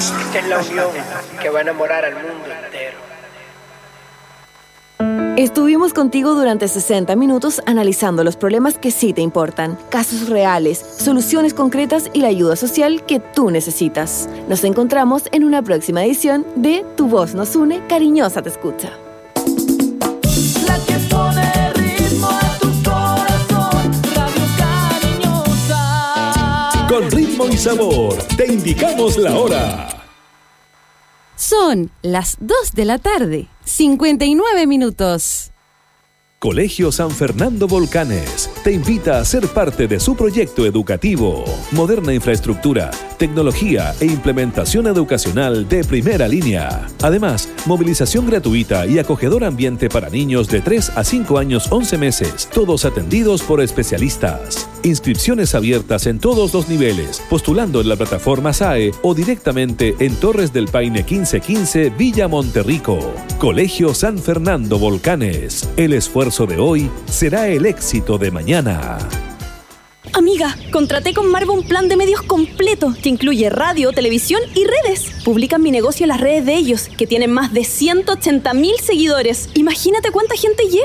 Es la unión que va a enamorar al mundo entero. Estuvimos contigo durante 60 minutos analizando los problemas que sí te importan, casos reales, soluciones concretas y la ayuda social que tú necesitas. Nos encontramos en una próxima edición de Tu Voz Nos Une, cariñosa te escucha. La que pone ritmo a tu corazón, Radio Cariñosa. Con ritmo y sabor, te indicamos la hora. Son las 2 de la tarde, 59 minutos. Colegio San Fernando Volcanes te invita a ser parte de su proyecto educativo. Moderna infraestructura, tecnología e implementación educacional de primera línea. Además, movilización gratuita y acogedor ambiente para niños de 3 a 5 años 11 meses, todos atendidos por especialistas. Inscripciones abiertas en todos los niveles, postulando en la plataforma SAE o directamente en Torres del Paine 1515, Villa Monterrico. Colegio San Fernando Volcanes. El esfuerzo de hoy será el éxito de mañana. Amiga, contraté con Marva un plan de medios completo que incluye radio, televisión y redes. Publican mi negocio en las redes de ellos, que tienen más de 180.000 seguidores. Imagínate cuánta gente llega.